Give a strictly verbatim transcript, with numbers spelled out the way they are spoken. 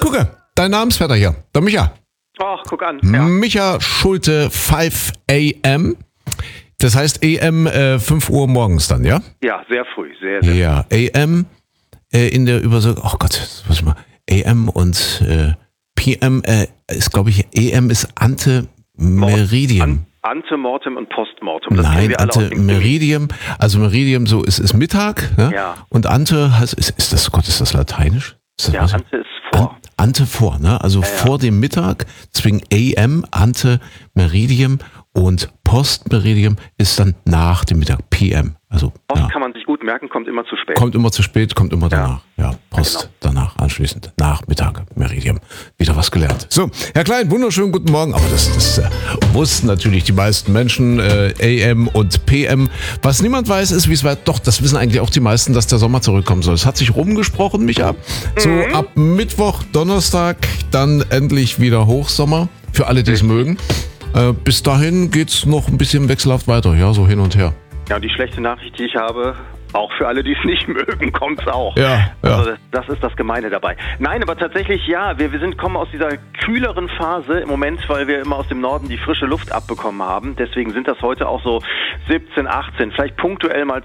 gucke, dein Namensvetter hier, der Micha. Ach, guck an. Ja. Micha Schulte fünf a m. Das heißt A M äh, fünf Uhr morgens dann, ja? Ja, sehr früh, sehr, sehr Ja, A M äh, in der Übersetzung, oh Gott, was mal, A M und äh, P M äh, ist, glaube ich, A M ist Ante Meridium. An, Ante Mortem und Postmortem. Das Nein, Ante Meridium, also Meridium so ist, ist Mittag, ne? Ja. Und Ante heißt, ist, ist das, Gott, ist das lateinisch? Ist das Ja, was? Ante ist vor. An, Ante vor, ne? Also ja, ja. vor dem Mittag, deswegen A M, Ante Meridium und Postmeridium ist dann nach dem Mittag, P M. Also, Post ja. kann man sich gut merken, kommt immer zu spät. Kommt immer zu spät, kommt immer danach. Ja, ja Post, genau. danach, anschließend, Nachmittag, Meridium. Wieder was gelernt. So, Herr Klein, wunderschönen guten Morgen. Aber das, das äh, wussten natürlich die meisten Menschen, äh, A M und P M. Was niemand weiß, ist, wie es weit, doch, das wissen eigentlich auch die meisten, dass der Sommer zurückkommen soll. Es hat sich rumgesprochen, Micha. So Mhm. ab Mittwoch, Donnerstag, dann endlich wieder Hochsommer. Für alle, die es mögen. Äh, bis dahin geht's noch ein bisschen wechselhaft weiter, ja, so hin und her. Ja, und die schlechte Nachricht, die ich habe, auch für alle, die es nicht mögen, kommt's auch. Ja, ja. Also das, das ist das Gemeine dabei. Nein, aber tatsächlich, ja, wir, wir sind kommen aus dieser kühleren Phase im Moment, weil wir immer aus dem Norden die frische Luft abbekommen haben. Deswegen sind das heute auch so siebzehn, achtzehn, vielleicht punktuell mal